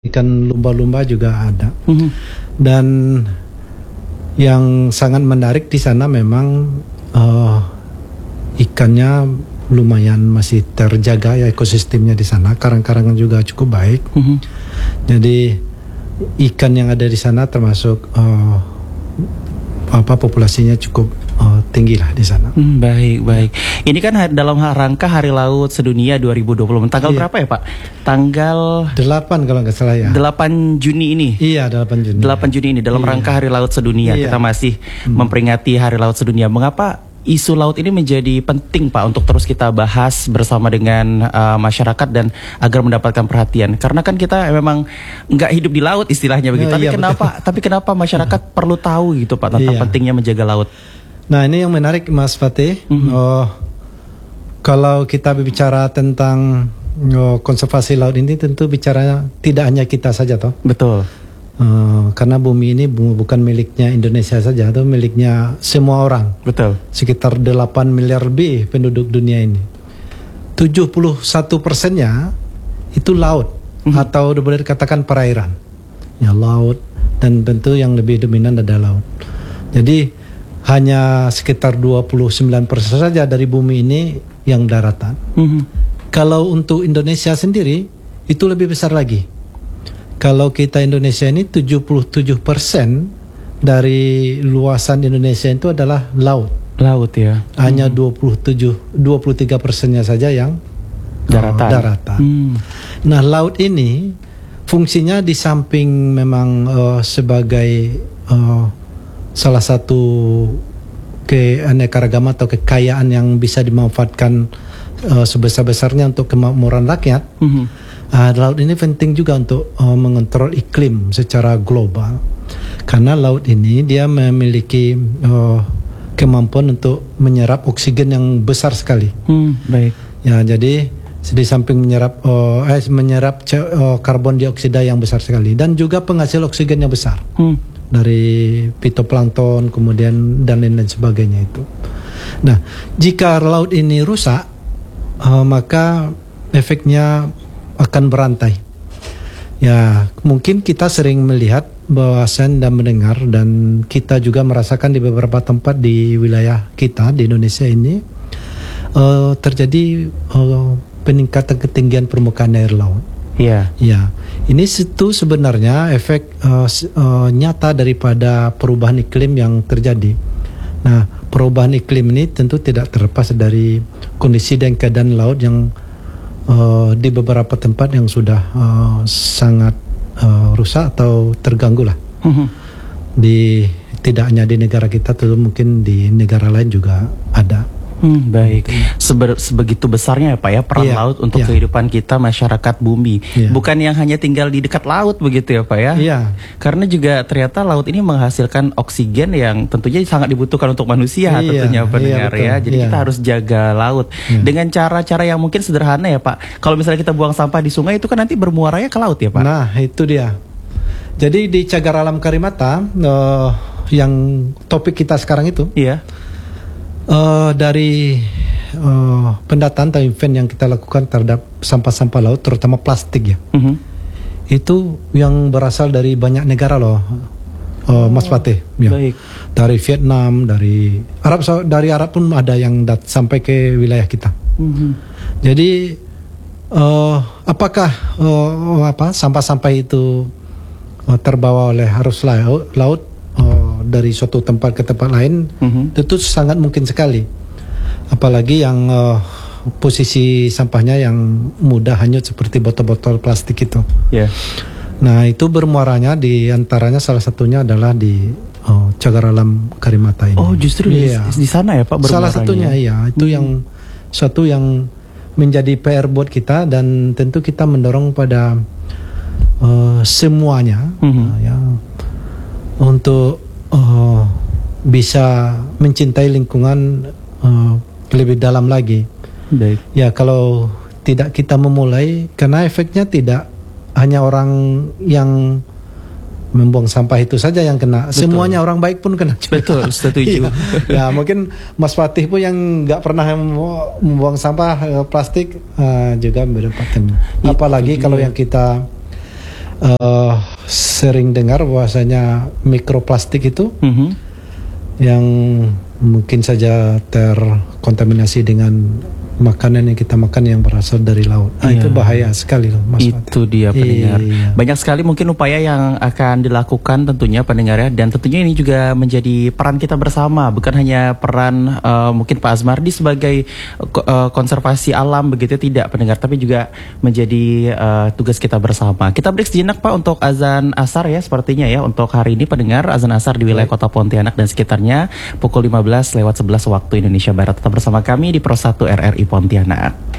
ikan lumba-lumba juga ada. Dan yang sangat menarik di sana memang ikannya lumayan masih terjaga ya, ekosistemnya di sana. Karang-karangan juga cukup baik. Jadi ikan yang ada di sana termasuk populasinya cukup tinggi lah di sana. Baik. Ini kan dalam rangka Hari Laut Sedunia 2020. Tanggal berapa ya Pak? Tanggal 8 kalau nggak salah ya. 8 Juni ini. Iya, 8 Juni. 8 Juni ini dalam rangka Hari Laut Sedunia. Kita masih memperingati Hari Laut Sedunia. Mengapa isu laut ini menjadi penting Pak untuk terus kita bahas bersama dengan masyarakat dan agar mendapatkan perhatian? Karena kan kita memang nggak hidup di laut istilahnya begitu. Tapi kenapa masyarakat perlu tahu gitu Pak tentang pentingnya menjaga laut? Nah, ini yang menarik Mas Fatih. Kalau kita berbicara tentang konservasi laut ini tentu bicaranya tidak hanya kita saja toh. Betul. Karena bumi ini bukan miliknya Indonesia saja, itu miliknya semua orang. Betul. Sekitar 8 miliar lebih penduduk dunia ini. 71%-nya itu laut atau boleh dikatakan perairan. Ya, laut, dan tentu yang lebih dominan adalah laut. Jadi hanya sekitar 29% saja dari bumi ini yang daratan. Kalau untuk Indonesia sendiri itu lebih besar lagi. Kalau kita Indonesia ini 77% dari luasan Indonesia itu adalah laut. Laut ya. Hanya 23%-nya saja yang daratan. Nah, laut ini fungsinya di samping memang sebagai salah satu keanekaragaman atau kekayaan yang bisa dimanfaatkan sebesar-besarnya untuk kemakmuran rakyat. Laut ini penting juga untuk mengontrol iklim secara global, karena laut ini dia memiliki kemampuan untuk menyerap oksigen yang besar sekali. Baik. Ya, jadi di samping menyerap karbon dioksida yang besar sekali, dan juga penghasil oksigen yang besar dari fitoplankton, kemudian dan lain-lain sebagainya itu. Nah, jika laut ini rusak, maka efeknya akan berantai. Ya, mungkin kita sering melihat bahwasan dan mendengar, dan kita juga merasakan di beberapa tempat di wilayah kita di Indonesia ini terjadi peningkatan ketinggian permukaan air laut. Iya. Ya, ini itu sebenarnya efek nyata daripada perubahan iklim yang terjadi. Nah, perubahan iklim ini tentu tidak terlepas dari kondisi dan keadaan laut yang di beberapa tempat yang sudah sangat rusak atau terganggu lah. Tidak hanya di negara kita, tentu mungkin di negara lain juga ada. Baik. Sebegitu besarnya ya Pak ya peran laut untuk kehidupan kita masyarakat bumi. Bukan yang hanya tinggal di dekat laut begitu ya Pak ya. Karena juga ternyata laut ini menghasilkan oksigen yang tentunya sangat dibutuhkan untuk manusia tentunya pendengar ya. Jadi kita harus jaga laut dengan cara-cara yang mungkin sederhana ya Pak. Kalau misalnya kita buang sampah di sungai itu kan nanti bermuaranya ke laut ya Pak. Nah, itu dia. Jadi di Cagar Alam Karimata yang topik kita sekarang itu. Dari pendataan atau event yang kita lakukan terhadap sampah-sampah laut, terutama plastik ya, itu yang berasal dari banyak negara loh, Mas Fatih. Baik. Dari Vietnam, dari Arab pun ada yang sampai ke wilayah kita. Jadi apakah sampah-sampah itu terbawa oleh arus laut dari suatu tempat ke tempat lain? Tentu sangat mungkin sekali, apalagi yang posisi sampahnya yang mudah hanyut seperti botol-botol plastik itu. Nah, itu bermuaranya di antaranya salah satunya adalah di Cagar Alam Karimata ini. Oh, justru di sana ya Pak bermuaranya. Salah satunya itu yang suatu yang menjadi PR buat kita, dan tentu kita mendorong pada semuanya ya untuk bisa mencintai lingkungan lebih dalam lagi. Baik. Ya, kalau tidak kita memulai, karena efeknya tidak hanya orang yang membuang sampah itu saja yang kena. Betul. Semuanya, orang baik pun kena. Betul, setuju. Ya, mungkin Mas Fatih pun yang nggak pernah membuang sampah plastik juga mendapatkan. Apalagi kalau yang kita sering dengar bahwasanya mikroplastik itu yang mungkin saja terkontaminasi dengan makanan yang kita makan yang berasal dari laut. Itu bahaya sekali loh, Mas. Itu dia pendengar. Banyak sekali mungkin upaya yang akan dilakukan tentunya pendengar ya, dan tentunya ini juga menjadi peran kita bersama, bukan hanya peran mungkin Pak Asmardi sebagai konservasi alam begitu, tidak pendengar, tapi juga menjadi tugas kita bersama. Kita break sejenak Pak untuk azan asar ya sepertinya ya untuk hari ini pendengar, azan asar di wilayah Kota Pontianak dan sekitarnya pukul 15:11 waktu Indonesia Barat. Tetap bersama kami di Pro 1 RRI Pontianak.